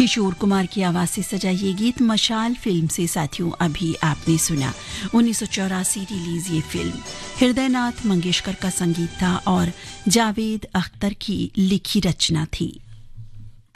किशोर कुमार की आवाज से सजा ये गीत मशाल फिल्म से साथियों अभी आपने सुना। 1984 रिलीज ये फिल्म हृदयनाथ मंगेशकर का संगीत था और जावेद अख्तर की लिखी रचना थी।